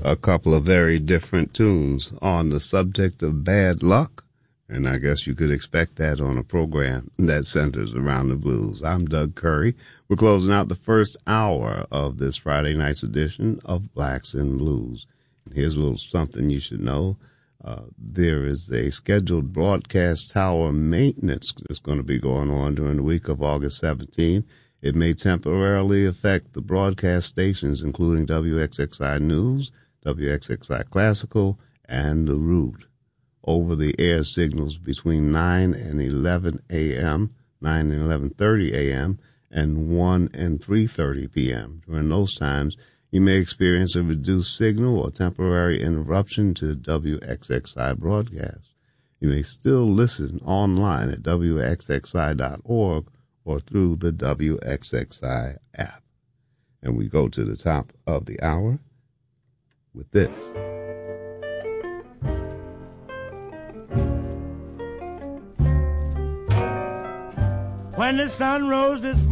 a couple of very different tunes on the subject of bad luck, and I guess you could expect that on a program that centers around the blues. I'm Doug Curry. We're closing out the first hour of this Friday night's edition of Blacks in Blues. And here's a little something you should know. There is a scheduled broadcast tower maintenance that's going to be going on during the week of August 17th. It may temporarily affect the broadcast stations, including WXXI News, WXXI Classical, and The Root. Over-the-air signals between 9 and 11 a.m., 9 and 11:30 a.m., and 1 and 3:30 p.m. During those times, you may experience a reduced signal or temporary interruption to WXXI broadcasts. You may still listen online at WXXI.org or through the WXXI app. And we go to the top of the hour with this. When the sun rose this